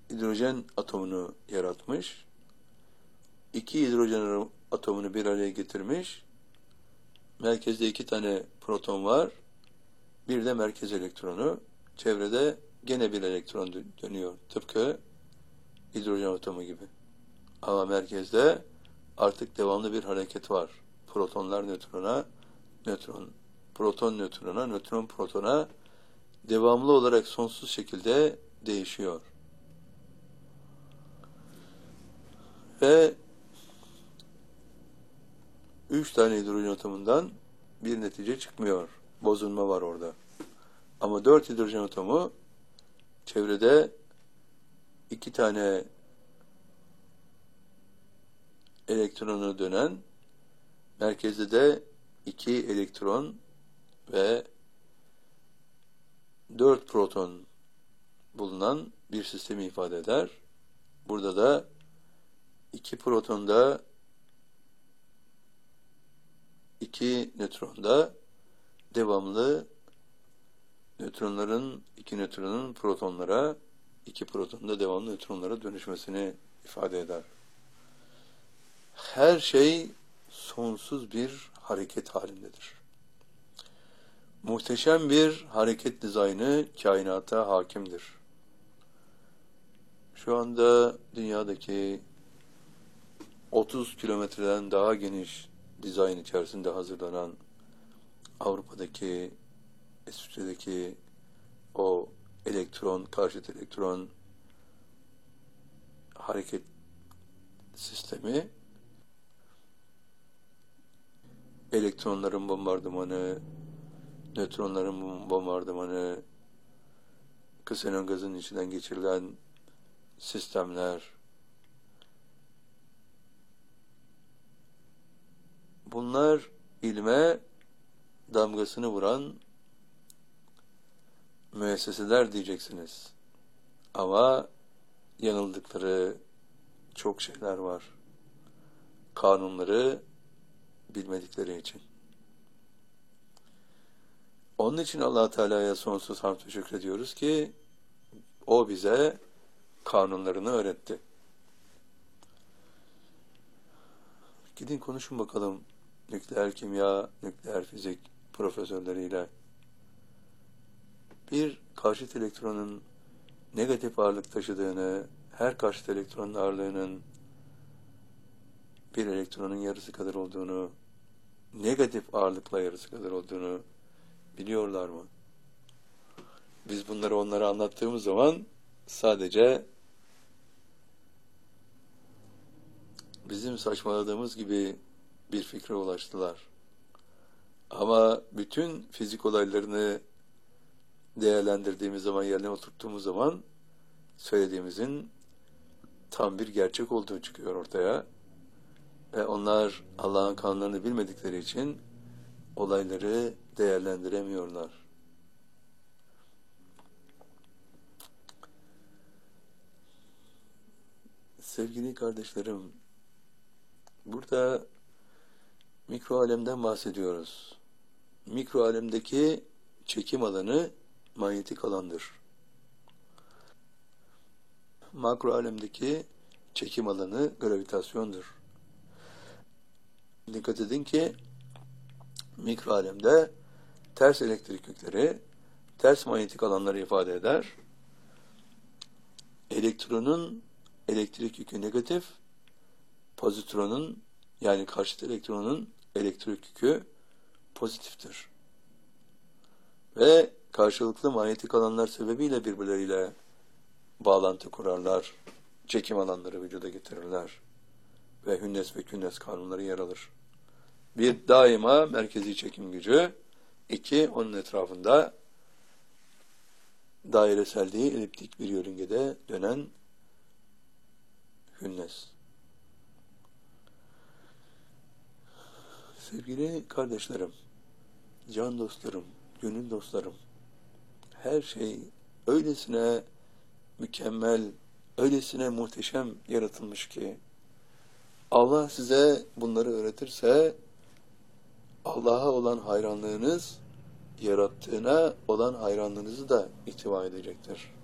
hidrojen atomunu yaratmış. 2 hidrojen atomunu bir araya getirmiş. Merkezde 2 tane proton var. Bir de merkez elektronu. Çevrede gene bir elektron dönüyor. Tıpkı hidrojen atomu gibi. Ama merkezde artık devamlı bir hareket var. Protonlar nötrona, proton nötrona, nötron protona devamlı olarak sonsuz şekilde değişiyor. Ve 3 tane hidrojen atomundan bir netice çıkmıyor. Bozulma var orada. Ama 4 hidrojen atomu çevrede 2 tane elektronu dönen, merkezde de 2 elektron ve 4 proton bulunan bir sistemi ifade eder. Burada da 2 protonda 2 nötronda devamlı iki nötronun protonlara, 2 protonda devamlı nötronlara dönüşmesini ifade eder. Her şey sonsuz bir hareket halindedir. Muhteşem bir hareket dizaynı kainata hakimdir. Şu anda dünyadaki 30 kilometreden daha geniş dizayn içerisinde hazırlanan Avrupa'daki, İsviçre'deki o karşıt elektron hareket sistemi, elektronların bombardımanı, nötronların bombardımanı, ksenon gazının içinden geçirilen sistemler, bunlar ilme damgasını vuran müesseseler diyeceksiniz. Ama yanıldıkları çok şeyler var. Kanunları bilmedikleri için. Onun için Allah Teala'ya sonsuz hamd ve şükrediyoruz ki o bize kanunlarını öğretti. Gidin konuşun bakalım nükleer kimya, nükleer fizik profesörleriyle. Bir karşıt elektronun negatif ağırlık taşıdığını, her karşıt elektronun ağırlığının bir elektronun yarısı kadar olduğunu, negatif ağırlıkla yarısı kadar olduğunu biliyorlar mı? Biz bunları onlara anlattığımız zaman sadece bizim saçmaladığımız gibi bir fikre ulaştılar. Ama bütün fizik olaylarını değerlendirdiğimiz zaman, yerine oturttuğumuz zaman söylediğimizin tam bir gerçek olduğu çıkıyor ortaya. Ve onlar Allah'ın kanunlarını bilmedikleri için olayları değerlendiremiyorlar. Sevgili kardeşlerim, burada mikro alemden bahsediyoruz. Mikro alemdeki çekim alanı manyetik alandır. Makro alemdeki çekim alanı gravitasyondur. Dikkat edin ki mikro alemde ters elektrik yükleri, ters manyetik alanları ifade eder. Elektronun elektrik yükü negatif, pozitronun yani karşıt elektronun elektrik yükü pozitiftir. Ve karşılıklı manyetik alanlar sebebiyle birbirleriyle bağlantı kurarlar, çekim alanları vücuda getirirler ve hünnes ve künnes kanunları yer alır. Bir, daima merkezi çekim gücü. 2, onun etrafında dairesel değil, eliptik bir yörüngede dönen hünnes. Sevgili kardeşlerim, can dostlarım, gönül dostlarım, her şey öylesine mükemmel, öylesine muhteşem yaratılmış ki Allah size bunları öğretirse Allah'a olan hayranlığınız yarattığına olan hayranlığınızı da ihtiva edecektir.